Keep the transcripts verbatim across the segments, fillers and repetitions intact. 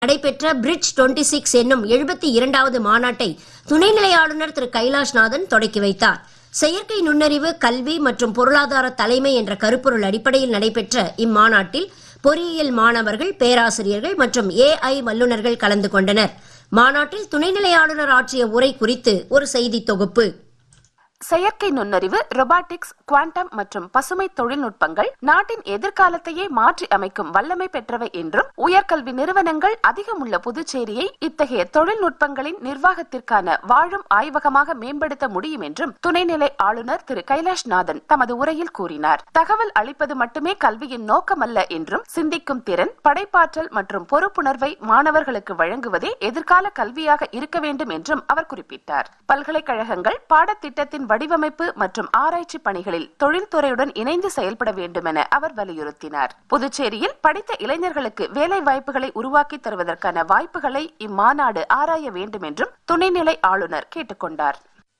நடைபெற்ற பிரிட்ஜ் இருபத்தி ஆறு என்னும் எழுபத்தி இரண்டாவது மாநாட்டை துணைநிலை ஆளுநர் திரு கைலாஷ்நாதன் தொடக்கி வைத்தார். செயற்கை நுண்ணறிவு, கல்வி மற்றும் பொருளாதார தலைமை என்ற கருப்பொருள் அடிப்படையில் நடைபெற்ற இம்மாநாட்டில் பொறியியல் மாணவர்கள், பேராசிரியர்கள் மற்றும் ஏஐ வல்லுநர்கள் கலந்து கொண்டனர். மாநாட்டில் துணைநிலை ஆளுநர் ஆற்றிய உரை குறித்து ஒரு செய்தி தொகுப்பு. செயற்கை நுண்ணறிவு, ரொபாட்டிக்ஸ், குவாண்டம் மற்றும் பசுமை தொழில்நுட்பங்கள் நாட்டின் எதிர்காலத்தையே மாற்றி அமைக்கும் வல்லமை பெற்றவை என்றும், உயர்கல்வி நிறுவனங்கள் அதிகமுள்ள புதுச்சேரியை இத்தகைய தொழில்நுட்பங்களின் நிர்வாகத்திற்கான வாழும் ஆய்வகமாக மேம்படுத்த முடியும் என்றும் துணைநிலை ஆளுநர் திரு கைலாஷ்நாதன் தமது உரையில் கூறினார். தகவல் அளிப்பது மட்டுமே கல்வியின் நோக்கமல்ல என்றும், சிந்திக்கும் திறன், படைப்பாற்றல் மற்றும் பொறுப்புணர்வை மாணவர்களுக்கு வழங்குவதே எதிர்கால கல்வியாக இருக்க வேண்டும் என்றும் அவர் குறிப்பிட்டார். பல்கலைக்கழகங்கள் பாடத்திட்டத்தின் வடிவமைப்பு மற்றும் ஆராய்ச்சி பணிகளில் தொழில்துறையுடன் இணைந்து செயல்பட வேண்டும் என அவர் வலியுறுத்தினார். புதுச்சேரியில் படித்த இளைஞர்களுக்கு வேலை வாய்ப்புகளை உருவாக்கி தருவதற்கான வாய்ப்புகளை இம்மாநாடு ஆராய வேண்டும் என்றும் துணைநிலை ஆளுநர் கேட்டுக் கொண்டார்.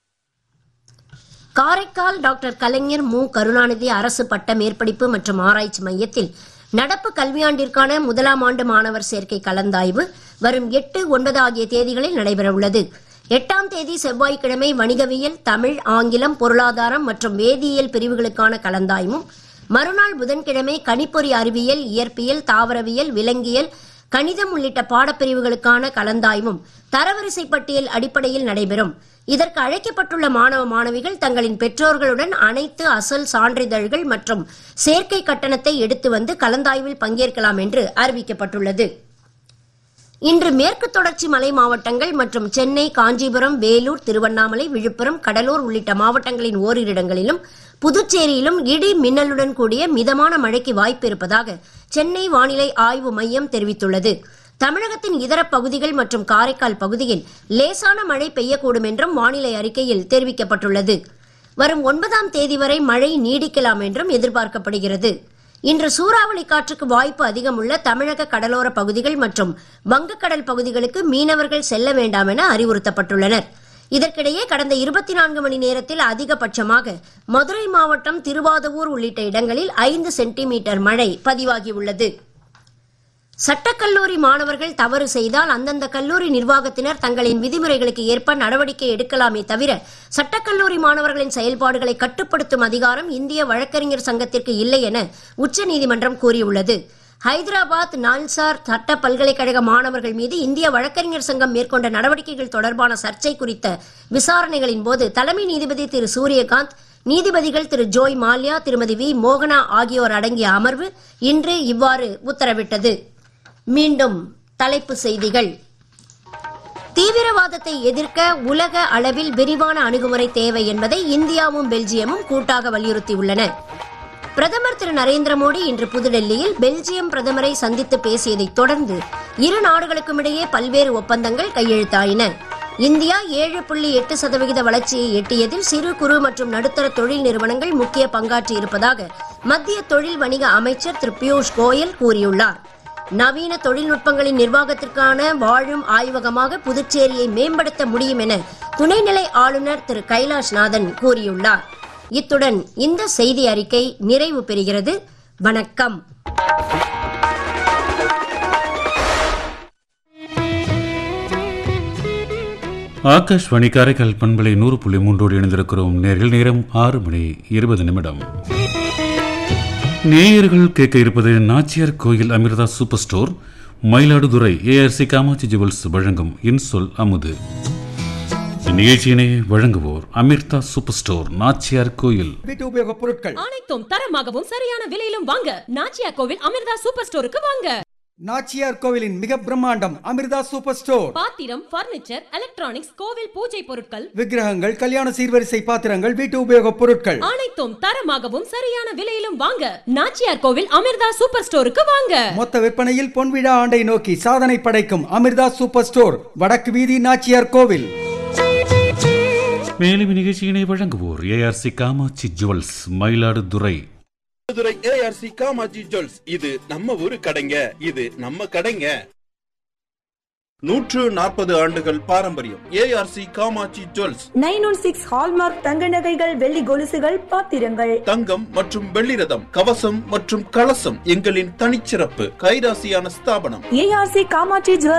காரைக்கால் டாக்டர் கலைஞர் மு கருணாநிதி அரசு பட்ட மேற்படிப்பு மற்றும் ஆராய்ச்சி மையத்தில் நடப்பு கல்வியாண்டிற்கான முதலாம் ஆண்டு மாணவர் சேர்க்கை கலந்தாய்வு வரும் எட்டு ஒன்பது ஆகிய தேதிகளில் நடைபெறவுள்ளது. எட்டாம் தேதி செவ்வாய்க்கிழமை வணிகவியல், தமிழ், ஆங்கிலம், பொருளாதாரம் மற்றும் வேதியியல் பிரிவுகளுக்கான கலந்தாய்வும், மறுநாள் புதன்கிழமை கணிப்பொறி அறிவியல், இயற்பியல், தாவரவியல், விலங்கியல், கணிதம் உள்ளிட்ட பாடப்பிரிவுகளுக்கான கலந்தாய்வும் தரவரிசை பட்டியல் அடிப்படையில் நடைபெறும். இதற்கு அழைக்கப்பட்டுள்ள மாணவ மாணவிகள் தங்களின் பெற்றோர்களுடன் அனைத்து அசல் சான்றிதழ்கள் மற்றும் சேர்க்கை கட்டணத்தை எடுத்து வந்து கலந்தாய்வில் பங்கேற்கலாம் என்று அறிவிக்கப்பட்டுள்ளது. இன்று மேற்கு தொடர்ச்சி மலை மாவட்டங்கள் மற்றும் சென்னை, காஞ்சிபுரம், வேலூர், திருவண்ணாமலை, விழுப்புரம், கடலூர் உள்ளிட்ட மாவட்டங்களின் ஓரிரு இடங்களிலும் புதுச்சேரியிலும் இடி மின்னலுடன் கூடிய மிதமான மழைக்கு வாய்ப்பு இருப்பதாக சென்னை வானிலை ஆய்வு மையம் தெரிவித்துள்ளது. தமிழகத்தின் இதர பகுதிகள் மற்றும் காரைக்கால் பகுதியில் லேசான மழை பெய்யக்கூடும் என்றும் வானிலை அறிக்கையில் தெரிவிக்கப்பட்டுள்ளது. வரும் ஒன்பதாம் தேதி வரை மழை நீடிக்கலாம் என்றும் எதிர்பார்க்கப்படுகிறது. இன்று சூறாவளி காற்றுக்கு வாய்ப்பு அதிகம் உள்ள தமிழக கடலோர பகுதிகள் மற்றும் வங்கக்கடல் பகுதிகளுக்கு மீனவர்கள் செல்ல வேண்டாம் என அறிவுறுத்தப்பட்டுள்ளனர். இதற்கிடையே கடந்த இருபத்தி நான்கு மணி நேரத்தில் அதிகபட்சமாக மதுரை மாவட்டம் திருவாதவூர் உள்ளிட்ட இடங்களில் ஐந்து சென்டிமீட்டர் மழை பதிவாகியுள்ளது. சட்டக்கல்லூரி மாணவர்கள் தவறு செய்தால் அந்தந்த கல்லூரி நிர்வாகத்தினர் தங்களின் விதிமுறைகளுக்கு ஏற்ப நடவடிக்கை எடுக்கலாமே தவிர சட்டக்கல்லூரி மாணவர்களின் செயல்பாடுகளை கட்டுப்படுத்தும் அதிகாரம் இந்திய வழக்கறிஞர் சங்கத்திற்கு இல்லை என உச்சநீதிமன்றம் கூறியுள்ளது. ஹைதராபாத் நால்சார் சட்ட பல்கலைக்கழக மாணவர்கள் மீது இந்திய வழக்கறிஞர் சங்கம் மேற்கொண்ட நடவடிக்கைகள் தொடர்பான சர்ச்சை குறித்த விசாரணைகளின் போது தலைமை நீதிபதி திரு சூரியகாந்த், நீதிபதிகள் திரு ஜோய் மால்யா, திருமதி வி மோகனா ஆகியோர் அடங்கிய அமர்வு இன்று இவ்வாறு உத்தரவிட்டது. மீண்டும் தலைப்பு செய்திகள். தீவிரவாதத்தை எதிர்க்க உலக அளவில் விரிவான அணுகுமுறை தேவை என்பதை இந்தியாவும் பெல்ஜியமும் கூட்டாக வலியுறுத்தியுள்ளன. பிரதமர் திரு நரேந்திர மோடி இன்று புதுடெல்லியில் பெல்ஜியம் பிரதமரை சந்தித்து பேசியதை தொடர்ந்து இரு நாடுகளுக்கும் இடையே பல்வேறு ஒப்பந்தங்கள் கையெழுத்தாயின. இந்தியா ஏழு புள்ளி எட்டு சதவிகித வளர்ச்சியை எட்டியதில் சிறு குறு மற்றும் நடுத்தர தொழில் நிறுவனங்கள் முக்கிய பங்காற்றி இருப்பதாக மத்திய தொழில் வணிக அமைச்சர் திரு பியூஷ் கோயல் கூறியுள்ளார். நவீன தொழில்நுட்பங்களின் நிர்வாகத்திற்கான வாழும் ஆய்வகமாக புதுச்சேரியை மேம்படுத்த முடியும் என துணைநிலை ஆளுநர் திரு கைலாஷ்நாதன் கூறியுள்ளார். இத்துடன் இந்த செய்தி அறிக்கை நிறைவு பெறுகிறது. வணக்கம். ஆகாஷ்வாணி காரைக்கால் பண்பலை நூறு புள்ளி மூன்றோடு இணைந்திருக்கிறோம். நேரில் நேரம் ஆறு மணி இருபது நிமிடம். நேயர்கள் கேட்க இருப்பது நாச்சியார் கோயில் Amrita super store, Mayiladuthurai ARC Kamakshi jewels வழங்கும் இன்சொல் அமுது. நிகழ்ச்சியினை வழங்குவோர் அமிர்தா சூப்பர் ஸ்டோர், நாச்சியார் கோயில். வீட்டு உபயோக பொருட்கள் அனைத்தும் தரமாகவும் சரியான விலையிலும் வாங்க நாச்சியார் கோவில் அமிர்தா சூப்பர் ஸ்டோருக்கு வாங்க. நாச்சியார் கோவிலின் மிக பிரம்மாண்டம் அமிர்தா சூப்பர் ஸ்டோர். பாத்திரம், பர்னிச்சர், எலக்ட்ரானிக்ஸ், கோவில் பூஜை பொருட்கள், விக்கிரகங்கள், கல்யாண சீர்வரிசை பாத்திரங்கள், வீட்டு உபயோக பொருட்கள் அனைத்தும் தரமாகவும் சரியான விலையிலும் வாங்க நாச்சியார் கோவில் அமிர்தா சூப்பர் ஸ்டோருக்கு வாங்க. மொத்த விற்பனையில் பொன்விழா ஆண்டை நோக்கி சாதனை படைக்கும் அமிர்தா சூப்பர் ஸ்டோர், வடக்கு வீதி, நாச்சியார் கோவில். மேலும் நிகழ்ச்சியினை வழங்குவோர் ARC Kamakshi jewels, Mayiladuthurai. Madurai ARC Kamakshi jewels, இது நம்ம ஊரு கடைங்க, இது நம்ம கடைங்க. நூற்று நாற்பது ஆண்டுகள் பாரம்பரியம். ARC Kamakshi jewels. Nine one six hallmark தங்க நகைகள், வெள்ளி கொலுசுகள், பாத்திரங்கள், தங்கம் மற்றும் வெள்ளி ரதம், கவசம் மற்றும் கலசம் எங்களின் தனிச்சிறப்பு. கைராசியான ஸ்தாபனம் ஏஆர்சி காமாட்சி ஜுவல்ஸ்.